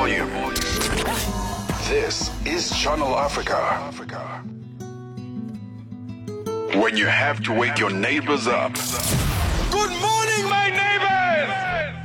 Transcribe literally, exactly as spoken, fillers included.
volume. This is Channel Africa. When you have to wake your neighbors up. Good morning, my neighbors!